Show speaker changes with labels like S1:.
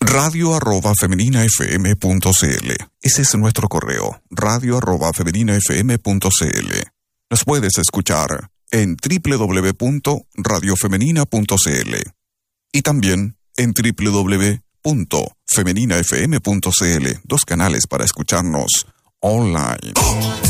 S1: radio@femeninafm.cl. Ese es nuestro correo, radio@femeninafm.cl. Nos puedes escuchar en www.radiofemenina.cl y también en www.femeninafm.cl, 2 canales para escucharnos online.